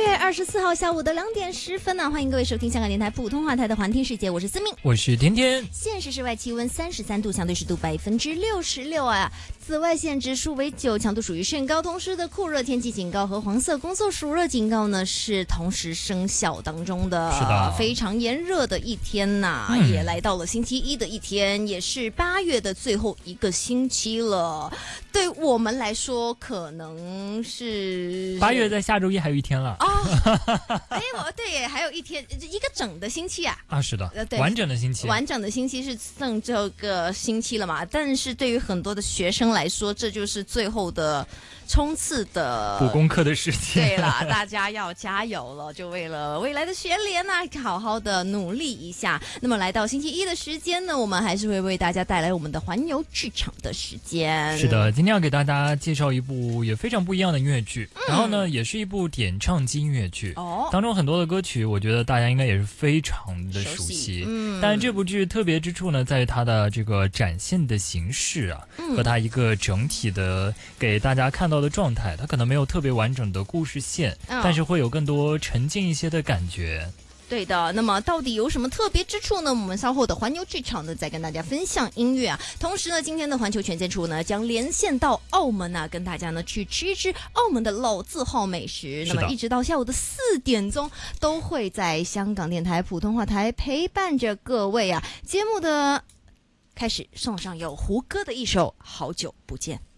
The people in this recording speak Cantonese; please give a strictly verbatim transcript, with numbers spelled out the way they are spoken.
月二十四号下午的两点十分呢、啊，欢迎各位收听香港电台普通话台的环听世界，我是思明， 我是甜甜。 现时室外气温三十三度，相对湿度百分之六十六啊，紫外线指数为九，强度属于甚高。同时的酷热天气警告和黄色工作暑热警告呢是同时生效当中的， 是的， 非常炎热的一天呐、嗯，也来到了星期一的一天，也是八月的最后一个星期了。对我们来说，可能是八月在下周一还有一天了啊！哎，我对耶，还有一天，一个整的星期啊！ 啊，是的， 呃，对， 完整的星期， 完整的星期是剩这个星期了嘛？但是对于很多的学生来说，这就是最后的冲刺的补功课的时间。 对了，大家要加油了，就为了未来的学联呢、啊，好好的努力一下。那么来到星期一的时间呢，我们还是会为大家带来我们的环游剧场的时间。 是的，今天要给大家介绍一部也非常不一样的音乐剧，嗯、然后呢，也是一部点唱机音乐剧。哦，当中很多的歌曲，我觉得大家应该也是非常的熟悉。熟悉嗯，但是这部剧特别之处呢，在于它的这个展现的形式啊，嗯、和它一个整体的给大家看到的状态，它可能没有特别完整的故事线，哦、但是会有更多沉静一些的感觉。 对的，那么到底有什么特别之处呢？我们稍后的环游剧场呢，再跟大家分享音乐啊。同时呢，今天的环球全线处呢，将连线到澳门啊，跟大家呢去吃一吃澳门的老字号美食。那么一直到下午的四点钟，都会在香港电台普通话台陪伴着各位啊。节目的开始，送上有胡歌的一首《好久不见》。